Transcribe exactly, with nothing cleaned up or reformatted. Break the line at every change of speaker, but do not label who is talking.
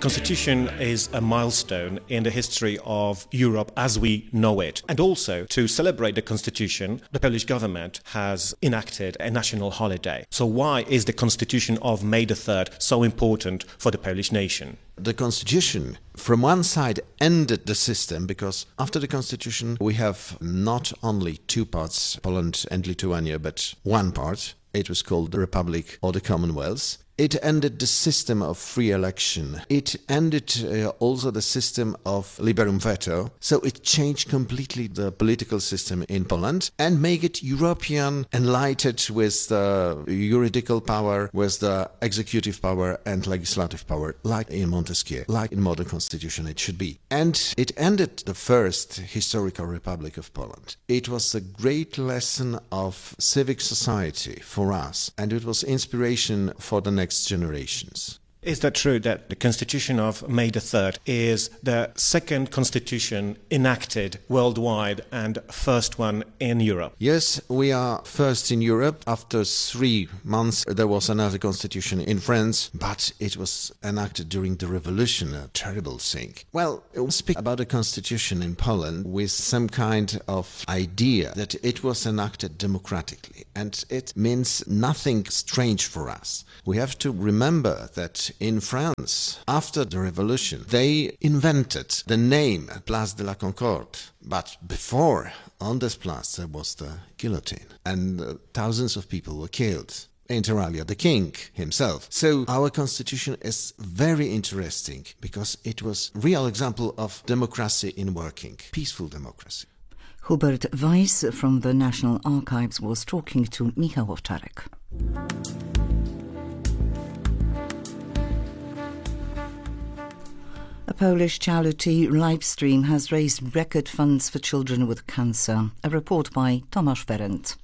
Constitution is a milestone in the history of Europe as we know it. And also, to celebrate the Constitution, the Polish government has enacted a national holiday. So why is the Constitution of May the third so important for the Polish nation?
The Constitution, from one side, ended the system because after the Constitution we have not only two parts, Poland and Lithuania, but one part. It was called the Republic or the Commonwealth. It ended the system of free election. It ended uh, also the system of liberum veto. So it changed completely the political system in Poland and make it European, enlightened with the juridical power, with the executive power and legislative power, like in Montesquieu, like in modern constitution it should be. And it ended the first historical republic of Poland. It was a great lesson of civic society for us, and it was inspiration for the next next generations.
Is that true that the Constitution of May the third is the second constitution enacted worldwide and first one in Europe?
Yes, we are first in Europe. After three months there was another constitution in France, but it was enacted during the revolution, a terrible thing. Well, we'll speak about the constitution in Poland with some kind of idea that it was enacted democratically, and it means nothing strange for us. We have to remember that in France, after the revolution, they invented the name Place de la Concorde. But before, on this place, there was the guillotine, and uh, thousands of people were killed. Inter alia, the king himself. So our constitution is very interesting because it was a real example of democracy in working, peaceful democracy.
Hubert Weiss from the National Archives was talking to Michał Owczarek. A Polish charity, Livestream, has raised record funds for children with cancer. A report by Tomasz Ferenc.